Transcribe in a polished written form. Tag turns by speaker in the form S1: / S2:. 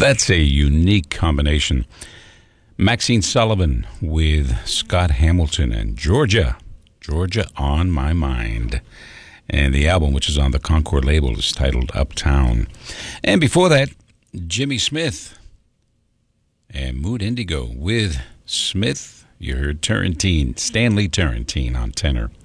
S1: That's a unique combination. Maxine Sullivan with Scott Hamilton and Georgia on My Mind. And the album, which is on the Concord label, is titled Uptown. And before that, Jimmy Smith and Mood Indigo with Smith. You heard Turrentine, Stanley Turrentine on tenor.